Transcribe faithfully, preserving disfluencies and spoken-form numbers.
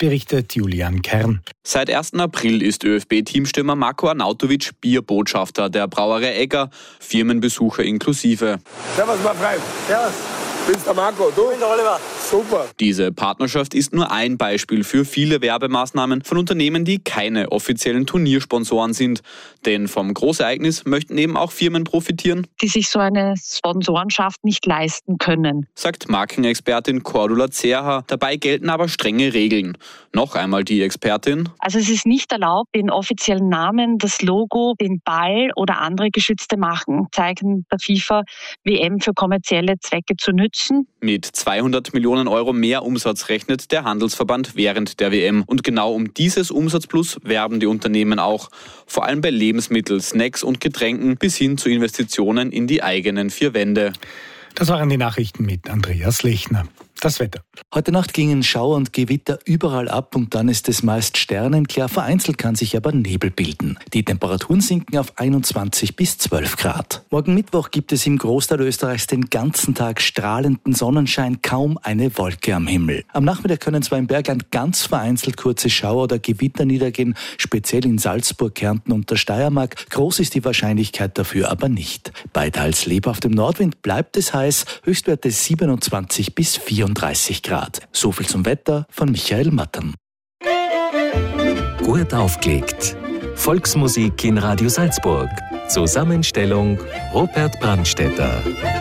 berichtet Julian Kern. Seit ersten April ist ÖFB-Teamstürmer Marko Arnautovic Bierbotschafter der Brauerei Egger, Firmenbesucher inklusive. Servus, mein Freund. Servus. Bist der Marco, du? Ich bin der Oliver. Super. Diese Partnerschaft ist nur ein Beispiel für viele Werbemaßnahmen von Unternehmen, die keine offiziellen Turniersponsoren sind. Denn vom Großereignis möchten eben auch Firmen profitieren, die sich so eine Sponsorenschaft nicht leisten können, sagt Markenexpertin Cordula Zerha. Dabei gelten aber strenge Regeln. Noch einmal die Expertin. Also es ist nicht erlaubt, den offiziellen Namen, das Logo, den Ball oder andere geschützte Markenzeichen der FIFA W M für kommerzielle Zwecke zu nützen. Mit zweihundert Millionen Euro mehr Umsatz rechnet der Handelsverband während der W M. Und genau um dieses Umsatzplus werben die Unternehmen auch. Vor allem bei Lebensmitteln, Snacks und Getränken bis hin zu Investitionen in die eigenen vier Wände. Das waren die Nachrichten mit Andreas Lechner. Das Wetter. Heute Nacht gingen Schauer und Gewitter überall ab und dann ist es meist sternenklar. Vereinzelt kann sich aber Nebel bilden. Die Temperaturen sinken auf einundzwanzig bis zwölf Grad. Morgen Mittwoch gibt es im Großteil Österreichs den ganzen Tag strahlenden Sonnenschein, kaum eine Wolke am Himmel. Am Nachmittag können zwar im Bergland ganz vereinzelt kurze Schauer oder Gewitter niedergehen, speziell in Salzburg, Kärnten und der Steiermark. Groß ist die Wahrscheinlichkeit dafür aber nicht. Bei teils lebhaftem Nordwind bleibt es heiß, Höchstwerte siebenundzwanzig bis vierunddreißig Grad. So viel zum Wetter von Michael Mattern. Gut aufgelegt. Volksmusik in Radio Salzburg. Zusammenstellung Robert Brandstätter.